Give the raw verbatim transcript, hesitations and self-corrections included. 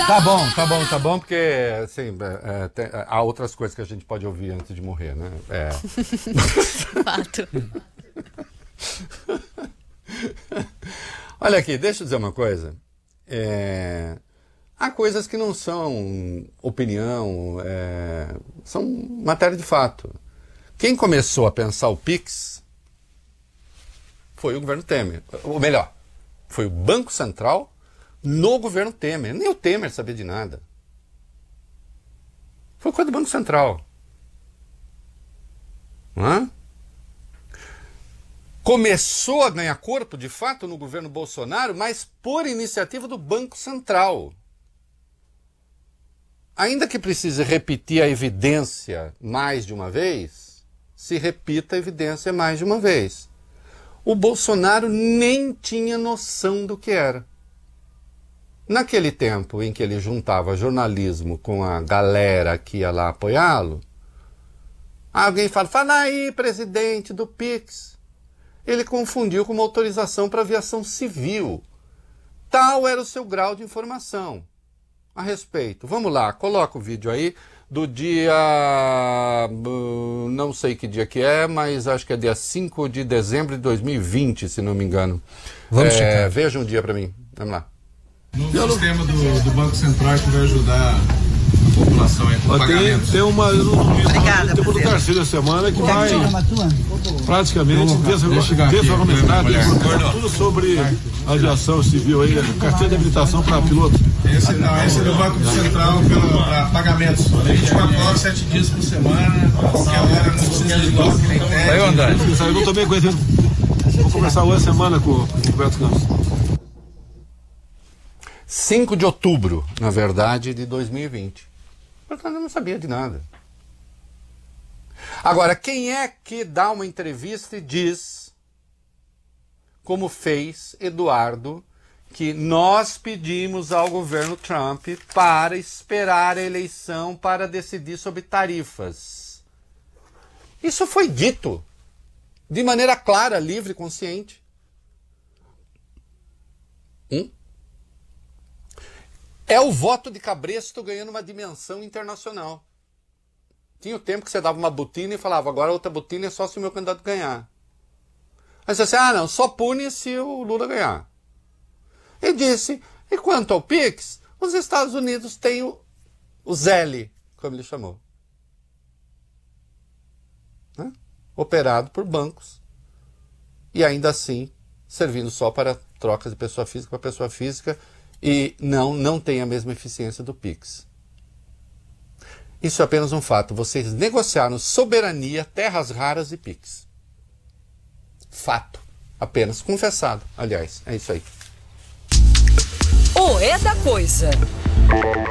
Tá bom, tá bom, tá bom, porque assim, é, é, tem, há outras coisas que a gente pode ouvir antes de morrer, né? É. Fato. Olha aqui, deixa eu dizer uma coisa. É, há coisas que não são opinião, é, são matéria de fato. Quem começou a pensar o Pix foi o governo Temer. Ou melhor, foi o Banco Central no governo Temer. Nem o Temer sabia de nada. Foi coisa do Banco Central. Não é? Começou a ganhar corpo, de fato, no governo Bolsonaro, mas por iniciativa do Banco Central. Ainda que precise repetir a evidência mais de uma vez, se repita a evidência mais de uma vez. O Bolsonaro nem tinha noção do que era. Naquele tempo em que ele juntava jornalismo com a galera que ia lá apoiá-lo, alguém fala, fala aí, presidente do Pix. Ele confundiu com uma autorização para aviação civil. Tal era o seu grau de informação a respeito. Vamos lá, coloca o vídeo aí do dia... não sei que dia que é, mas acho que é dia cinco de dezembro de dois mil e vinte, se não me engano. Vamos é, checar. Veja um dia para mim. Vamos lá. Novo sistema do, do Banco Central que vai ajudar a população aí com Tem, pagamentos. tem uma, eu não vi, Obrigada, tem uma do Tarcísio essa semana que vai praticamente desargumentar tudo sobre aviação civil aí, carteira de habilitação para piloto. Esse não, esse é do Banco Central para pagamentos. vinte e quatro horas, sete dias por semana, qualquer hora, não precisa de toque nem pede. Aí, André. Eu não tô bem conhecendo. Vou conversar hoje semana com o Roberto Campos. cinco de outubro, na verdade, de dois mil e vinte. Portanto, eu não sabia de nada. Agora, quem é que dá uma entrevista e diz, como fez Eduardo, que nós pedimos ao governo Trump para esperar a eleição para decidir sobre tarifas? Isso foi dito de maneira clara, livre e consciente. Hum? É o voto de cabresto ganhando uma dimensão internacional. Tinha o tempo que você dava uma botina e falava, agora outra botina é só se o meu candidato ganhar. Aí você disse, ah não, só pune se o Lula ganhar. E disse, e quanto ao Pix, os Estados Unidos têm o, o Zelle, como ele chamou. Né? Operado por bancos. E ainda assim, servindo só para trocas de pessoa física para pessoa física, e não, não tem a mesma eficiência do Pix. Isso é apenas um fato. Vocês negociaram soberania, terras raras e Pix. Fato. Apenas confessado. Aliás, é isso aí. O É da Coisa.